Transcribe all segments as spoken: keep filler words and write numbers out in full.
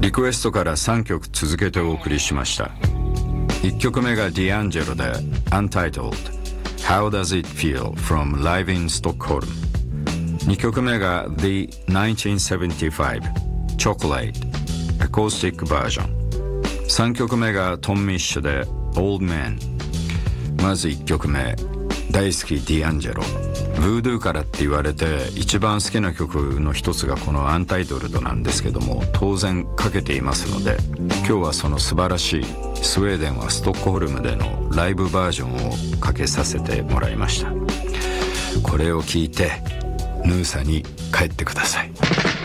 リクエストからさんきょく続けてお送りしました。いっきょくめがディアンジェロで Untitled How Does It Feel from Live in Stockholm。 にきょくめが The ナインティーンセブンティーファイブ Chocolate Acoustic Version。 さんきょくめがトン・ミッシュで Old Man。 まずいっきょくめ、大好きディアンジェロ。ブードゥーからって言われて一番好きな曲の一つがこのアンタイトルドなんですけども、当然かけていますので、今日はその素晴らしいスウェーデンはストックホルムでのライブバージョンをかけさせてもらいました。これを聞いてヌーサに帰ってください。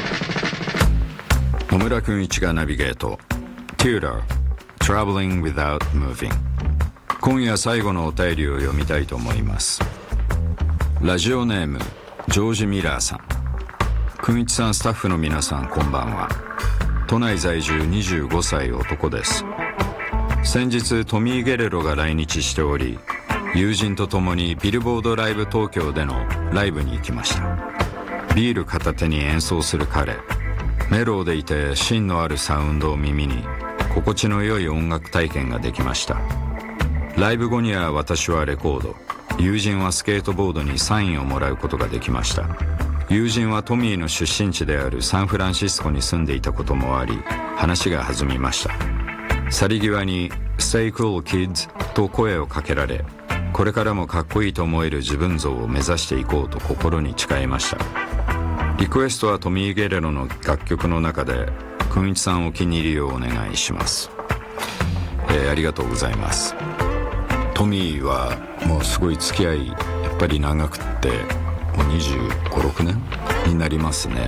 野村くんいちがナビゲート Tudor Traveling Without Moving。 今夜最後のお便りを読みたいと思います。ラジオネームジョージ・ミラーさん。くんいちさん、スタッフの皆さん、こんばんは。都内在住にじゅうごさい男です。先日トミー・ゲレロが来日しており、友人と共にビルボードライブ東京でのライブに行きました。ビール片手に演奏する彼、メローでいて芯のあるサウンドを耳に心地の良い音楽体験ができました。ライブ後には私はレコード、友人はスケートボードにサインをもらうことができました。友人はトミーの出身地であるサンフランシスコに住んでいたこともあり、話が弾みました。去り際に Stay cool kids と声をかけられ、これからもかっこいいと思える自分像を目指していこうと心に誓いました。リクエストはトミー・ゲレロの楽曲の中でくんいちさんお気に入りをお願いします。えー、ありがとうございます。トミーはもうすごい付き合いやっぱり長くってもうにじゅうご、ろくねんになりますね。